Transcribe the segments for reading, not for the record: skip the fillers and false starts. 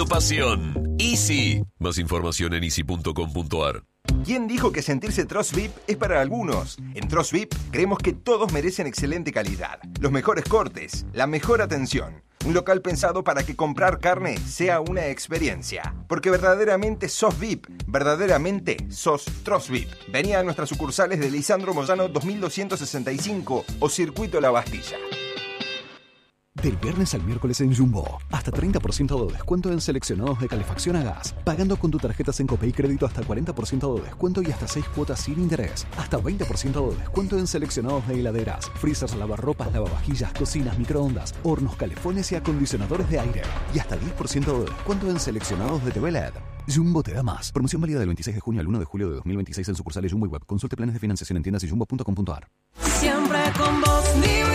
Pasión. Easy. Más información en easy.com.ar. ¿Quién dijo que sentirse Trust VIP es para algunos? En Trust VIP creemos que todos merecen excelente calidad, los mejores cortes, la mejor atención. Un local pensado para que comprar carne sea una experiencia. Porque verdaderamente sos VIP, verdaderamente sos Trust VIP. Vení a nuestras sucursales de Lisandro Moyano 2265 o Circuito La Bastilla. Del viernes al miércoles en Jumbo, hasta 30% de descuento en seleccionados de calefacción a gas. Pagando con tu tarjeta Sencopay Crédito hasta 40% de descuento y hasta 6 cuotas sin interés. Hasta 20% de descuento en seleccionados de heladeras, freezers, lavarropas, lavavajillas, cocinas, microondas, hornos, calefones y acondicionadores de aire. Y hasta 10% de descuento en seleccionados de TV LED. Jumbo te da más. Promoción válida del 26 de junio al 1 de julio de 2026 en sucursales Jumbo y Web. Consulte planes de financiación en tiendas y jumbo.com.ar. Siempre con vos,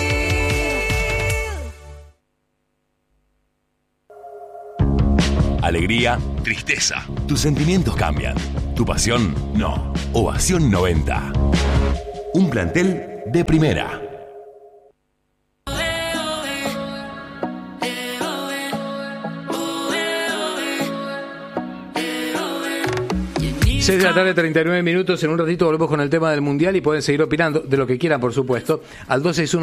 Alegría, tristeza. Tus sentimientos cambian. Tu pasión, no. Ovación 90. Un plantel de primera. Seis de la tarde, 39 minutos. En un ratito volvemos con el tema del Mundial y pueden seguir opinando de lo que quieran, por supuesto, al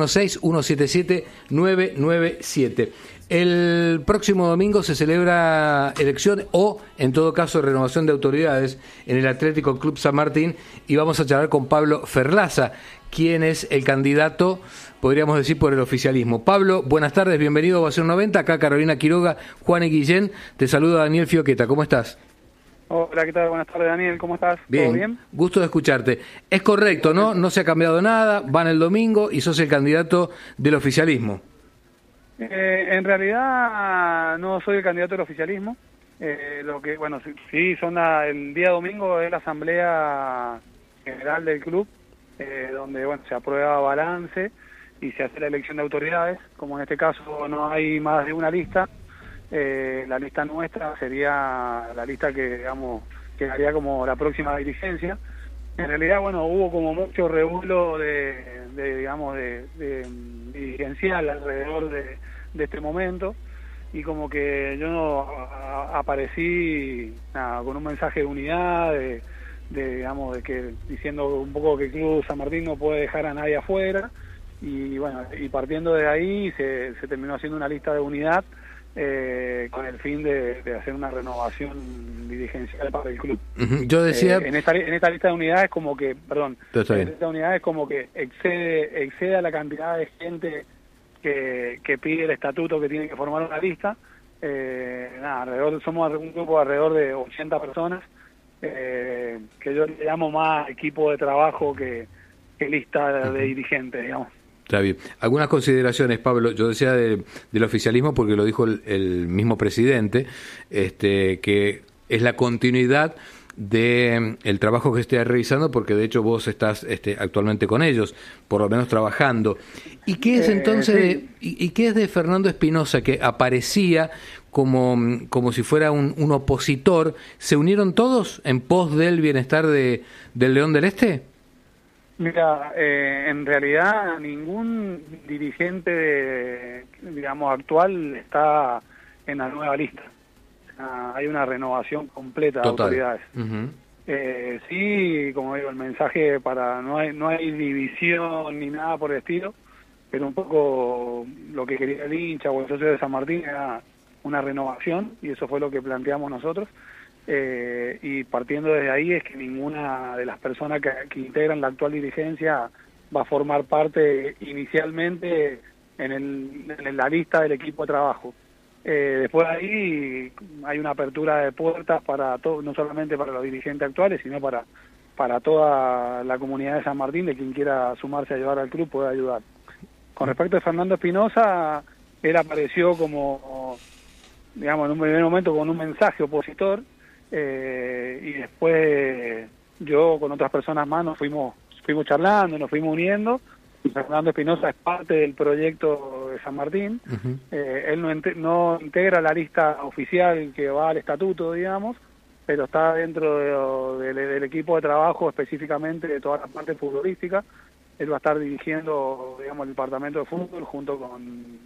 2616-177-997. El próximo domingo se celebra elección o, en todo caso, renovación de autoridades en el Atlético Club San Martín y vamos a charlar con Pablo Ferlaza, quien es el candidato, podríamos decir, por el oficialismo. Pablo, buenas tardes, bienvenido a Ovación 90. Acá Carolina Quiroga, Juan y Guillén. Te saluda Daniel Fioqueta. ¿Cómo estás? Hola, ¿qué tal? Buenas tardes, Daniel. ¿Cómo estás? Bien, ¿Todo bien? Gusto de escucharte. Es correcto, ¿no? No se ha cambiado nada, van el domingo y sos el candidato del oficialismo. En realidad no soy el candidato del oficialismo. Lo que, bueno, sí, el día domingo es la asamblea general del club, donde, bueno, se aprueba balance y se hace la elección de autoridades. Como en este caso no hay más de una lista, la lista nuestra sería la lista que, digamos, que haría como la próxima dirigencia. En realidad, bueno, hubo como mucho revuelo digamos, dirigencial alrededor de este momento, y como que yo no aparecí con un mensaje de unidad, digamos, diciendo un poco que el Club San Martín no puede dejar a nadie afuera, y bueno, y partiendo de ahí se terminó haciendo una lista de unidad con el fin de hacer una renovación dirigencial para el club. Yo decía... en esta lista de unidades como que, perdón, en esta lista de unidades como que excede a la cantidad de gente que pide el estatuto que tiene que formar una lista. Somos un grupo de alrededor de 80 personas, que yo le llamo más equipo de trabajo que lista de dirigentes, digamos. Está bien. Algunas consideraciones, Pablo. Yo decía del oficialismo porque lo dijo el mismo presidente, que es la continuidad de el trabajo que esté realizando, porque de hecho vos estás actualmente con ellos, por lo menos trabajando. ¿Y qué es entonces y qué es de Fernando Espinosa, que aparecía como si fuera un opositor? ¿Se unieron todos en pos del bienestar del León del Este? Mira, en realidad ningún dirigente, digamos, actual está en la nueva lista. Hay una renovación completa de autoridades. Uh-huh. Sí, como digo, el mensaje no hay división ni nada por el estilo, pero un poco lo que quería el hincha o el socio de San Martín era una renovación, y eso fue lo que planteamos nosotros. Y partiendo desde ahí es que ninguna de las personas que integran la actual dirigencia va a formar parte inicialmente en la lista del equipo de trabajo. Después de ahí hay una apertura de puertas para todo, no solamente para los dirigentes actuales, sino para toda la comunidad de San Martín. De quien quiera sumarse a ayudar al club puede ayudar. Con respecto a Fernando Espinosa, él apareció como, digamos, en un primer momento con un mensaje opositor, y después yo con otras personas más nos fuimos charlando, nos fuimos uniendo. Fernando Espinosa es parte del proyecto de San Martín. Uh-huh. Él no integra la lista oficial que va al estatuto, digamos, pero está dentro del equipo de trabajo, específicamente de toda la parte futbolística. Él va a estar dirigiendo, digamos, el departamento de fútbol junto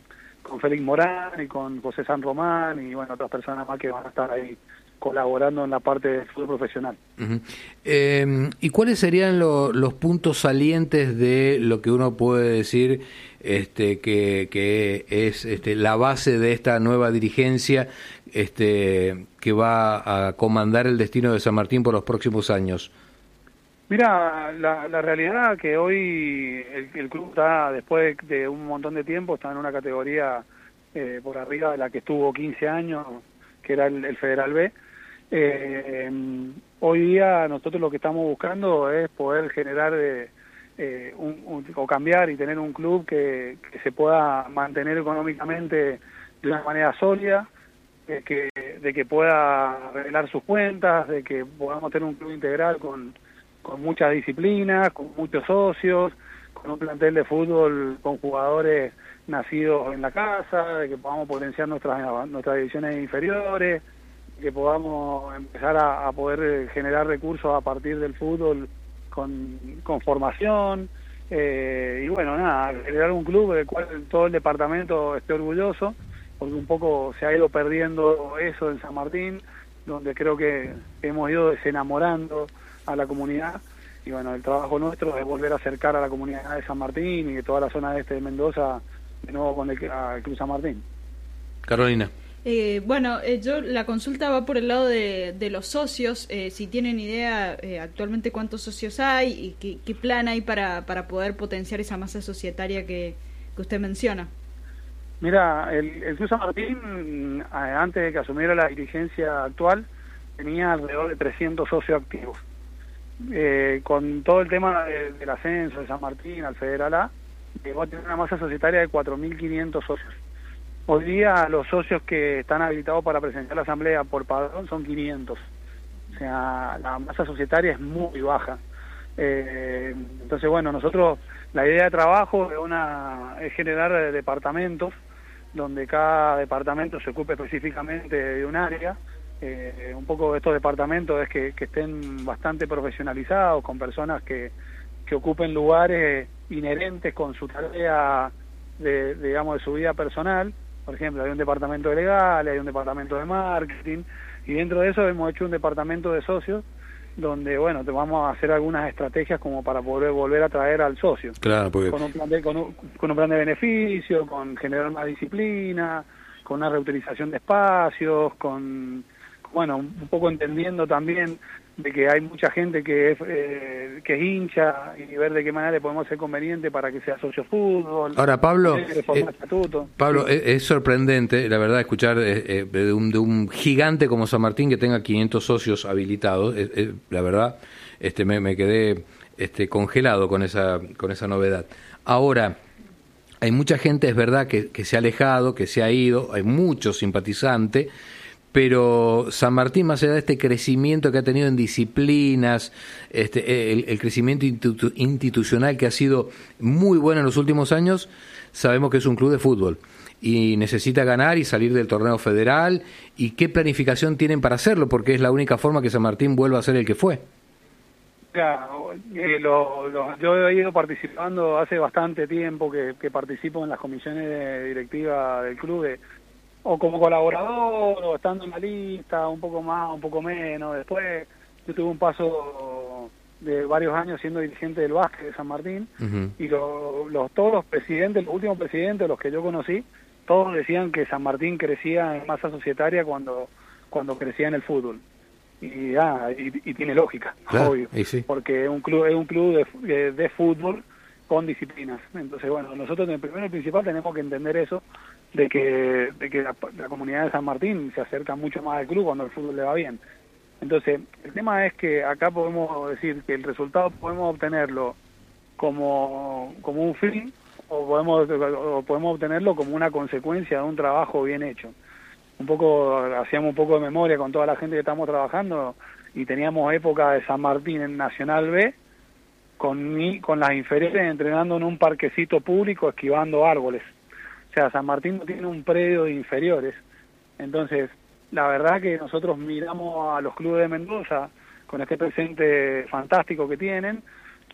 Félix Morán y con José San Román y bueno, otras personas más que van a estar ahí colaborando en la parte del fútbol profesional. Uh-huh. ¿Y cuáles serían los puntos salientes de lo que uno puede decir que es la base de esta nueva dirigencia que va a comandar el destino de San Martín por los próximos años? Mira, la realidad que hoy el club está, después de un montón de tiempo, está en una categoría por arriba de la que estuvo 15 años, que era el Federal B. Hoy día nosotros lo que estamos buscando es poder generar o cambiar y tener un club que se pueda mantener económicamente de una manera sólida, de que pueda revelar sus cuentas, de que podamos tener un club integral con muchas disciplinas, con muchos socios, con un plantel de fútbol con jugadores nacidos en la casa, de que podamos potenciar nuestras divisiones inferiores, que podamos empezar a poder generar recursos a partir del fútbol con formación, y bueno, nada, generar un club del cual todo el departamento esté orgulloso, porque un poco se ha ido perdiendo eso en San Martín, donde creo que hemos ido desenamorando a la comunidad, y bueno, el trabajo nuestro es volver a acercar a la comunidad de San Martín y de toda la zona de Mendoza de nuevo con el Club San Martín. Carolina. Yo la consulta va por el lado de los socios, si tienen idea actualmente cuántos socios hay y qué plan hay para poder potenciar esa masa societaria que usted menciona. Mira, el Club San Martín, antes de que asumiera la dirigencia actual, tenía alrededor de 300 socios activos. Con todo el tema del ascenso de San Martín al Federal A, llegó a tener una masa societaria de 4.500 socios. Hoy día los socios que están habilitados para presentar la asamblea por padrón son 500. O sea, la masa societaria es muy baja. Entonces, bueno, nosotros, la idea de trabajo es generar departamentos, donde cada departamento se ocupe específicamente de un área. Un poco de estos departamentos es que estén bastante profesionalizados, con personas que ocupen lugares inherentes con su tarea de su vida personal. Por ejemplo, hay un departamento de legal, hay un departamento de marketing, y dentro de eso hemos hecho un departamento de socios, donde, bueno, te vamos a hacer algunas estrategias como para poder volver a traer al socio. Claro, porque... con un plan de beneficio, con generar más disciplina, con una reutilización de espacios, un poco entendiendo también de que hay mucha gente que es hincha, y ver de qué manera le podemos hacer conveniente para que sea socio fútbol. Ahora, Pablo, Pablo, es sorprendente, la verdad, escuchar de un gigante como San Martín que tenga 500 socios habilitados. La verdad, me quedé congelado con esa novedad. Ahora, hay mucha gente, es verdad, que se ha alejado, que se ha ido, hay muchos simpatizantes, pero San Martín, más allá de este crecimiento que ha tenido en disciplinas, el crecimiento institucional que ha sido muy bueno en los últimos años, sabemos que es un club de fútbol y necesita ganar y salir del torneo federal. ¿Y qué planificación tienen para hacerlo? Porque es la única forma que San Martín vuelva a ser el que fue. Yo he ido participando hace bastante tiempo que participo en las comisiones directivas del club, o como colaborador, o estando en la lista, un poco más, un poco menos. Después yo tuve un paso de varios años siendo dirigente del básquet de San Martín, uh-huh. Y todos los presidentes, los últimos presidentes, los que yo conocí, todos decían que San Martín crecía en masa societaria cuando crecía en el fútbol. Y tiene lógica, claro, obvio, sí. Porque es un club de fútbol con disciplinas. Entonces, bueno, nosotros en primero y principal tenemos que entender eso, de que la comunidad de San Martín se acerca mucho más al club cuando el fútbol le va bien. Entonces, el tema es que acá podemos decir que el resultado podemos obtenerlo como un fin, o podemos obtenerlo como una consecuencia de un trabajo bien hecho. Hacíamos un poco de memoria con toda la gente que estamos trabajando, y teníamos época de San Martín en Nacional B, con las inferiores entrenando en un parquecito público esquivando árboles. O sea, San Martín no tiene un predio de inferiores. Entonces, la verdad que nosotros miramos a los clubes de Mendoza con este presente fantástico que tienen,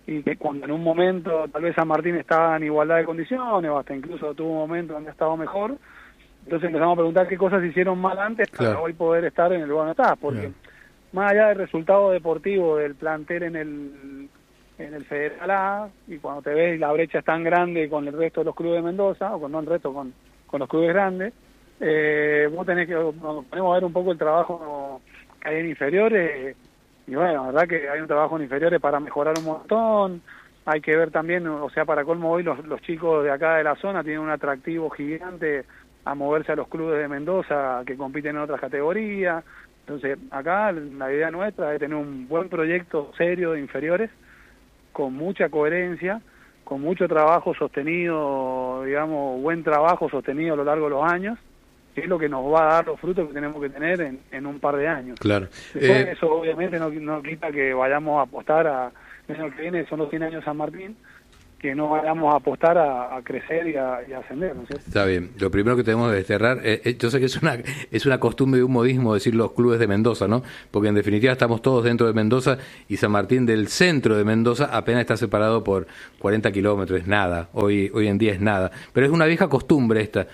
y que cuando en un momento tal vez San Martín estaba en igualdad de condiciones o hasta incluso tuvo un momento donde estaba mejor, entonces empezamos a preguntar qué cosas hicieron mal antes para hoy poder estar en el lugar donde está, porque más allá del resultado deportivo del plantel en el Federal A, y cuando te ves la brecha es tan grande con el resto de los clubes de Mendoza, o no el resto, con los clubes grandes, vos tenés que, nos ponemos a ver un poco el trabajo que hay en inferiores, y bueno, la verdad que hay un trabajo en inferiores para mejorar un montón. Hay que ver también, o sea, para colmo hoy los chicos de acá de la zona tienen un atractivo gigante a moverse a los clubes de Mendoza que compiten en otras categorías. Entonces, acá la idea nuestra es tener un buen proyecto serio de inferiores, con mucha coherencia, con mucho trabajo sostenido, digamos, buen trabajo sostenido a lo largo de los años, que es lo que nos va a dar los frutos que tenemos que tener en un par de años. Claro. Después, eso obviamente no quita que vayamos a apostar el año que viene, son los 100 años de San Martín, que no vayamos a apostar a crecer y a ascender, ¿no es cierto? Está bien. Lo primero que tenemos que desterrar, yo sé que es una costumbre de un modismo decir los clubes de Mendoza, ¿no? Porque en definitiva estamos todos dentro de Mendoza y San Martín del centro de Mendoza apenas está separado por 40 kilómetros, es nada, hoy en día es nada. Pero es una vieja costumbre esta.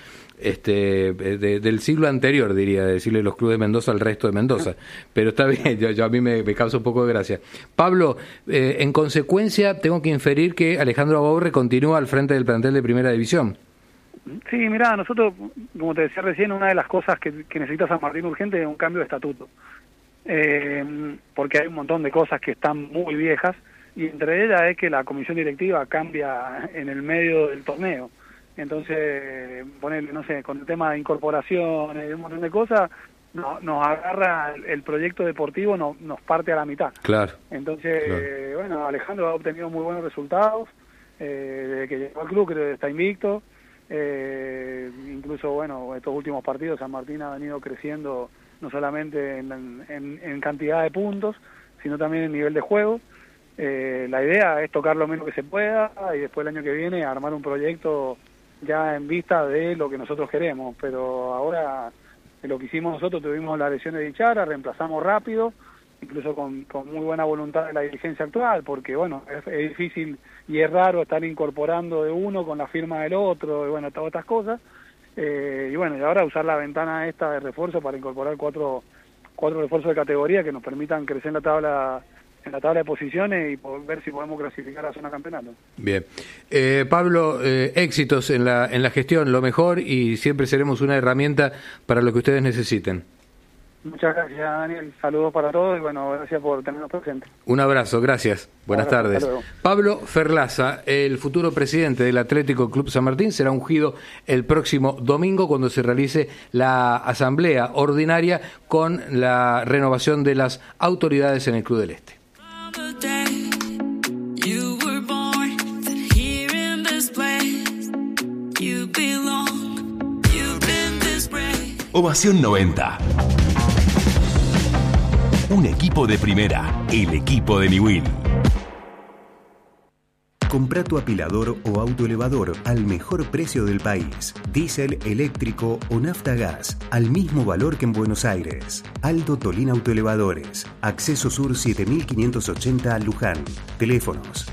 Del siglo anterior, diría, de decirle los clubes de Mendoza al resto de Mendoza, pero está bien, yo a mí me causa un poco de gracia. Pablo, en consecuencia tengo que inferir que Alejandro Abaurre continúa al frente del plantel de Primera División. Sí, mirá, nosotros, como te decía recién, una de las cosas que necesita San Martín urgente es un cambio de estatuto, porque hay un montón de cosas que están muy viejas, y entre ellas es que la comisión directiva cambia en el medio del torneo. Entonces, ponerle, no sé, con el tema de incorporaciones y un montón de cosas, nos agarra el proyecto deportivo, nos parte a la mitad. Claro. Entonces, bueno, Alejandro ha obtenido muy buenos resultados, desde que llegó al club, creo que está invicto. Incluso, bueno, estos últimos partidos San Martín ha venido creciendo no solamente en cantidad de puntos, sino también en nivel de juego. La idea es tocar lo menos que se pueda y después el año que viene armar un proyecto ya en vista de lo que nosotros queremos, pero ahora lo que hicimos nosotros, tuvimos la lesión de Dichara, reemplazamos rápido, incluso con muy buena voluntad de la dirigencia actual, porque bueno, es difícil y es raro estar incorporando de uno con la firma del otro, y bueno, todas estas cosas, y bueno, y ahora usar la ventana esta de refuerzo para incorporar cuatro refuerzos de categoría que nos permitan crecer en la tabla de posiciones y ver si podemos clasificar a zona campeonato. Bien. Pablo, éxitos en la gestión, lo mejor, y siempre seremos una herramienta para lo que ustedes necesiten. Muchas gracias, Daniel. Saludos para todos y bueno, gracias por tenernos presentes. Un abrazo, gracias. Buenas tardes. Pablo Ferlaza, el futuro presidente del Atlético Club San Martín, será ungido el próximo domingo cuando se realice la asamblea ordinaria con la renovación de las autoridades en el Club del Este. Ovación 90. Un equipo de primera, el equipo de Niwil. Comprá tu apilador o autoelevador al mejor precio del país. Diésel, eléctrico o nafta gas, al mismo valor que en Buenos Aires. Aldo Tolín Autoelevadores. Acceso Sur 7580 Luján. Teléfonos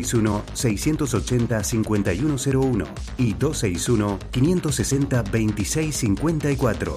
261-680-5101 y 261-560-2654.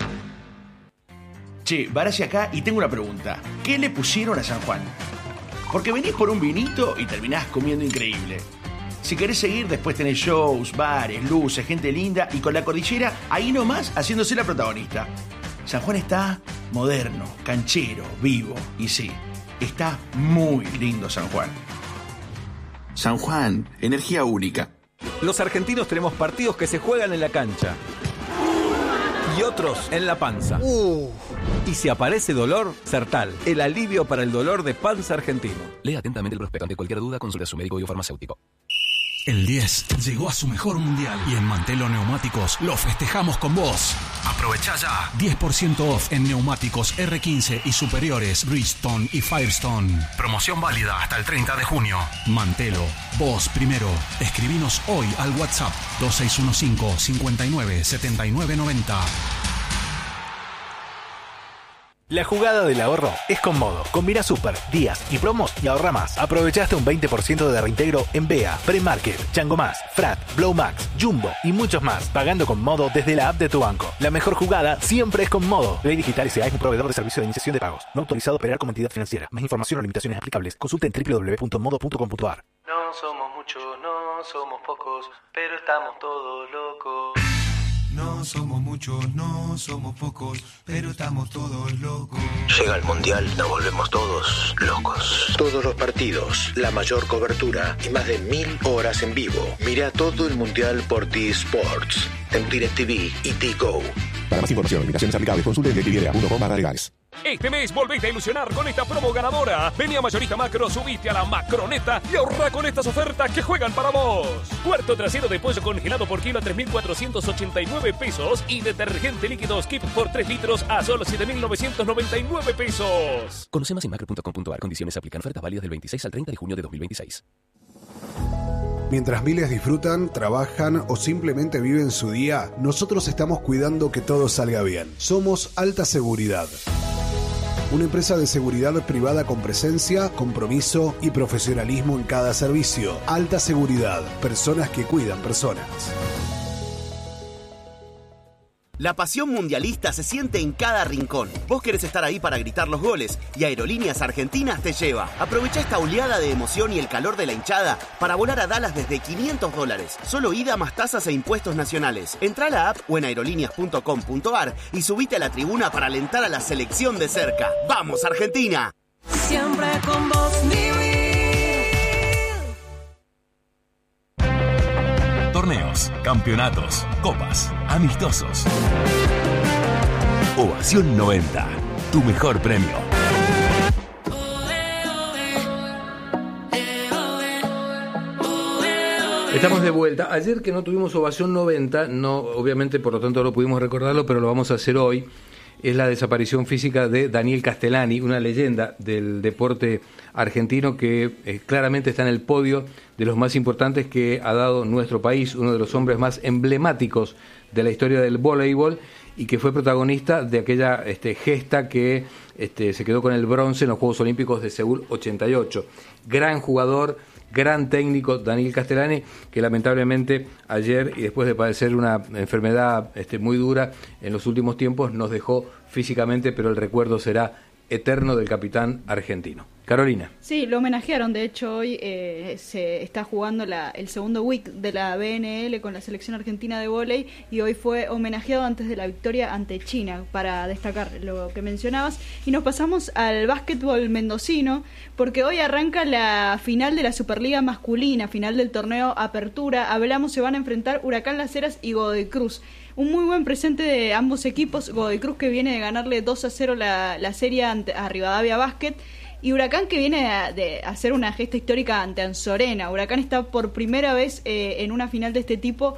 Che, Barassi acá y tengo una pregunta. ¿Qué le pusieron a San Juan? Porque venís por un vinito y terminás comiendo increíble. Si querés seguir, después tenés shows, bares, luces, gente linda y con la cordillera ahí nomás haciéndose la protagonista. San Juan está moderno, canchero, vivo y sí, está muy lindo San Juan. San Juan, energía única. Los argentinos tenemos partidos que se juegan en la cancha y otros en la panza. Y si aparece dolor, Sertal, el alivio para el dolor de panza argentino. Lea atentamente el prospecto. Ante cualquier duda, consulte a su médico y o farmacéutico. El 10 llegó a su mejor mundial y en Mantelo Neumáticos lo festejamos con vos. Aprovecha ya. 10% off en neumáticos R15 y superiores Bridgestone y Firestone. Promoción válida hasta el 30 de junio. Mantelo, vos primero. Escribinos hoy al WhatsApp 2615 59 79 90. La jugada del ahorro es con Modo. Combina super, días y promos y ahorra más. Aprovechaste un 20% de reintegro en BEA, Premarket, Chango Más, Frat, Blow Max, Jumbo y muchos más. Pagando con Modo desde la app de tu banco. La mejor jugada siempre es con Modo. Ley Digital S.A. es un proveedor de servicio de iniciación de pagos. No autorizado a operar como entidad financiera. Más información o limitaciones aplicables. Consulta en www.modo.com.ar. No somos muchos, no somos pocos, pero estamos todos locos. No somos muchos, no somos pocos, pero estamos todos locos. Llega el Mundial, nos volvemos todos locos. Todos los partidos, la mayor cobertura y más de 1000 horas en vivo. Mira todo el Mundial por T-Sports, en DirecTV y T-Go. Para más información, limitaciones aplicables, consulte en DirecTV.com/legales. Este mes volvete a ilusionar con esta promo ganadora. Vení a Mayorista Macro, subite a la Macroneta y ahorra con estas ofertas que juegan para vos. Cuarto trasero de pollo congelado por kilo a 3.489 pesos y detergente líquido Skip por 3 litros a solo 7.999 pesos. Conoce más en macro.com.ar. Condiciones aplican. Ofertas válidas del 26 al 30 de junio de 2026. Mientras miles disfrutan, trabajan o simplemente viven su día, nosotros estamos cuidando que todo salga bien. Somos Alta Seguridad. Una empresa de seguridad privada con presencia, compromiso y profesionalismo en cada servicio. Alta Seguridad. Personas que cuidan personas. La pasión mundialista se siente en cada rincón. Vos querés estar ahí para gritar los goles y Aerolíneas Argentinas te lleva. Aprovecha esta oleada de emoción y el calor de la hinchada para volar a Dallas desde $500. Solo ida más tasas e impuestos nacionales. Entrá a la app o en aerolíneas.com.ar y subite a la tribuna para alentar a la selección de cerca. ¡Vamos, Argentina! Siempre con vos, Torneos, campeonatos, copas, amistosos. Ovación 90, tu mejor premio. Estamos de vuelta. Ayer que no tuvimos Ovación 90, no, obviamente por lo tanto no pudimos recordarlo, pero lo vamos a hacer hoy. Es la desaparición física de Daniel Castellani, una leyenda del deporte argentino que claramente está en el podio de los más importantes que ha dado nuestro país, uno de los hombres más emblemáticos de la historia del voleibol y que fue protagonista de aquella gesta que se quedó con el bronce en los Juegos Olímpicos de Seúl 88. Gran jugador, gran técnico Daniel Castellani, que lamentablemente ayer, y después de padecer una enfermedad muy dura en los últimos tiempos, nos dejó físicamente, pero el recuerdo será eterno del capitán argentino. Carolina. Sí, lo homenajearon, de hecho hoy se está jugando el segundo week de la BNL con la selección argentina de vóley y hoy fue homenajeado antes de la victoria ante China, para destacar lo que mencionabas. Y nos pasamos al básquetbol mendocino, porque hoy arranca la final de la Superliga masculina, final del torneo Apertura. Se van a enfrentar Huracán Las Heras y Godoy Cruz. Un muy buen presente de ambos equipos. Godoy Cruz, que viene de ganarle 2-0 la serie a Rivadavia Basket, y Huracán, que viene de hacer una gesta histórica ante Anzorena. Huracán está por primera vez en una final de este tipo,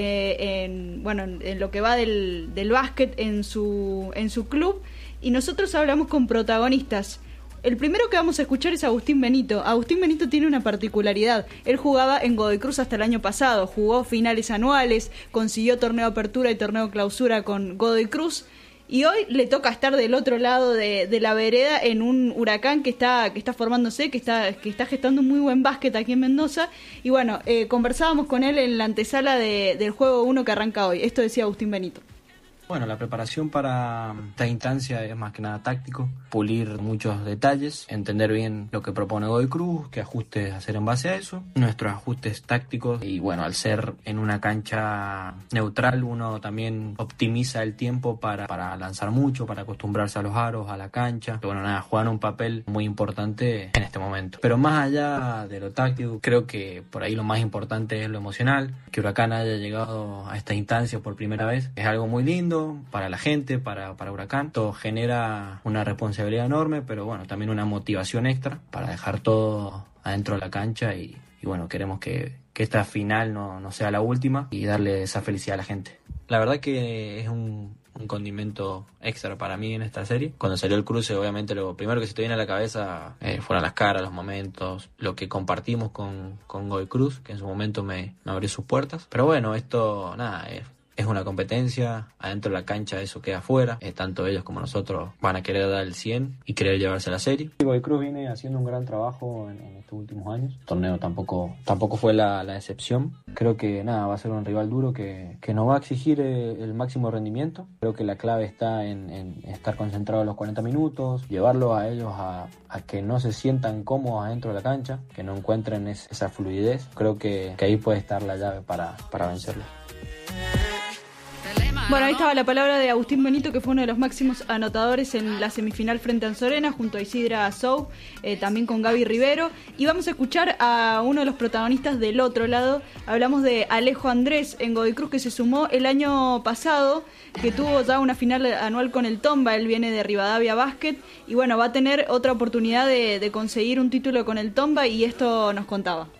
en lo que va del básquet en su club. Y nosotros hablamos con protagonistas. El primero que vamos a escuchar es Agustín Benito. Agustín Benito tiene una particularidad. Él jugaba en Godoy Cruz hasta el año pasado. Jugó finales anuales, consiguió torneo Apertura y torneo Clausura con Godoy Cruz. Y hoy le toca estar del otro lado de la vereda en un Huracán que está formándose, que está gestando un muy buen básquet aquí en Mendoza. Y bueno, conversábamos con él en la antesala del juego 1 que arranca hoy. Esto decía Agustín Benito. Bueno, la preparación para esta instancia es más que nada táctico, pulir muchos detalles, entender bien lo que propone Godoy Cruz, qué ajustes hacer en base a eso, nuestros ajustes tácticos. Y bueno, al ser en una cancha neutral, uno también optimiza el tiempo para lanzar mucho, para acostumbrarse a los aros, a la cancha. Bueno, juegan un papel muy importante en este momento. Pero más allá de lo táctico, creo que por ahí lo más importante es lo emocional. Que Huracán haya llegado a esta instancia por primera vez es algo muy lindo para la gente, para Huracán. Todo genera una responsabilidad enorme, pero bueno, también una motivación extra para dejar todo adentro de la cancha y bueno, queremos que esta final no sea la última y darle esa felicidad a la gente. La verdad que es un condimento extra para mí en esta serie. Cuando salió el cruce, obviamente lo primero que se te viene a la cabeza fueron las caras, los momentos, lo que compartimos con Godoy Cruz, que en su momento me abrió sus puertas. Pero bueno, esto es una competencia, adentro de la cancha eso queda afuera, tanto ellos como nosotros van a querer dar el 100 y querer llevarse la serie. Godoy Cruz viene haciendo un gran trabajo en estos últimos años, el torneo tampoco fue la excepción. Creo que va a ser un rival duro que nos va a exigir el máximo rendimiento. Creo que la clave está en estar concentrado los 40 minutos, llevarlo a ellos a que no se sientan cómodos adentro de la cancha, que no encuentren esa fluidez. Creo que ahí puede estar la llave para vencerlos. Bueno, ahí estaba la palabra de Agustín Benito, que fue uno de los máximos anotadores en la semifinal frente a Anzorena, junto a Isidra Sou, también con Gaby Rivero. Y vamos a escuchar a uno de los protagonistas del otro lado. Hablamos de Alejo Andrés en Godoy Cruz, que se sumó el año pasado, que tuvo ya una final anual con el Tomba. Él viene de Rivadavia Basket y bueno, va a tener otra oportunidad de conseguir un título con el Tomba, y esto nos contaba.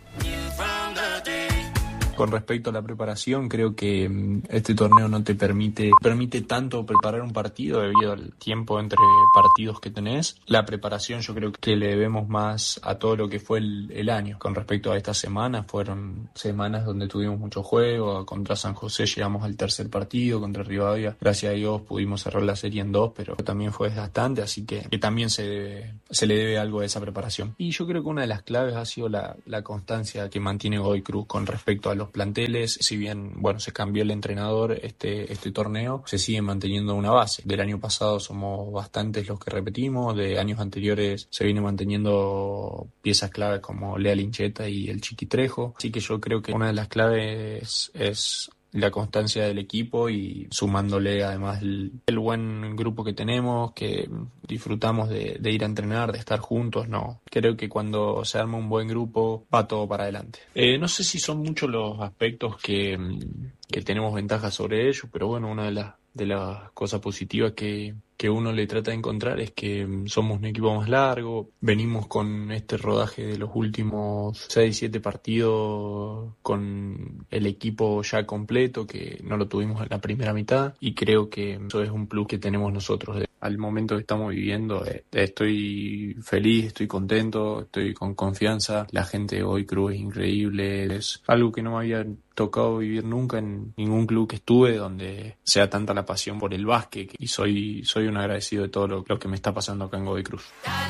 Con respecto a la preparación, creo que este torneo no te permite tanto preparar un partido debido al tiempo entre partidos que tenés. La preparación yo creo que le debemos más a todo lo que fue el año. Con respecto a estas semanas, fueron semanas donde tuvimos mucho juego. Contra San José llegamos al tercer partido, contra Rivadavia, gracias a Dios pudimos cerrar la serie en 2, pero también fue desgastante, así que también se le debe algo de esa preparación. Y yo creo que una de las claves ha sido la constancia que mantiene Godoy Cruz con respecto a los planteles. Si bien se cambió el entrenador este torneo, se sigue manteniendo una base. Del año pasado somos bastantes los que repetimos, de años anteriores se viene manteniendo piezas claves como Lea Lincheta y el Chiqui Trejo, así que yo creo que una de las claves es la constancia del equipo, y sumándole además el buen grupo que tenemos, que disfrutamos de ir a entrenar, de estar juntos. Creo que cuando se arma un buen grupo va todo para adelante. No sé si son muchos los aspectos que tenemos ventajas sobre ellos, pero una de las cosas positivas que uno le trata de encontrar es que somos un equipo más largo, venimos con este rodaje de los últimos 6-7 partidos con el equipo ya completo, que no lo tuvimos en la primera mitad, y creo que eso es un plus que tenemos nosotros. Al momento que estamos viviendo, estoy feliz, estoy contento, estoy con confianza. La gente de Godoy Cruz es increíble, es algo que no me había tocado vivir nunca en ningún club que estuve, donde sea tanta la pasión por el básquet, y soy un agradecido de todo lo que me está pasando acá en Godoy Cruz.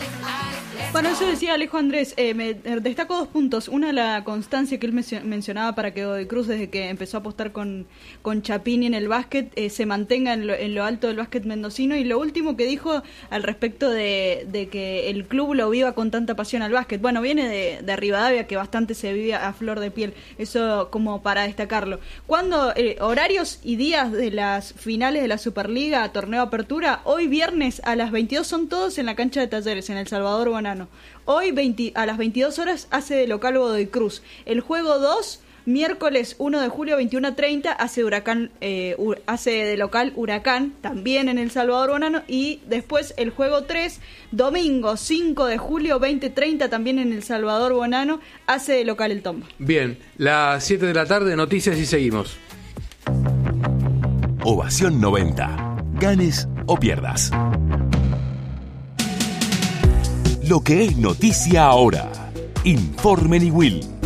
Bueno, eso decía Alejo Andrés. Me destaco 2 puntos. Una, la constancia que él mencionaba para que Godoy Cruz, desde que empezó a apostar con Chapini en el básquet, se mantenga en lo alto del básquet mendocino. Y lo último que dijo al respecto de que el club lo viva con tanta pasión al básquet. Bueno, viene de Rivadavia, que bastante se vive a flor de piel. Eso como para destacarlo. Cuando horarios y días de las finales de la Superliga, torneo Apertura, hoy viernes a las 22 son todos en la cancha de Talleres, en El Salvador Bonano. Hoy a las 22 horas hace de local Godoy Cruz. El juego 2, miércoles 1 de julio 21:30, hace de local Huracán, también en El Salvador Bonano. Y después el juego 3, domingo 5 de julio 20:30, también en El Salvador Bonano, hace de local el Tomba. Bien, las 7 de la tarde, noticias y seguimos. Ovación 90. Ganes o pierdas. Lo que es noticia ahora. Informe Niwil.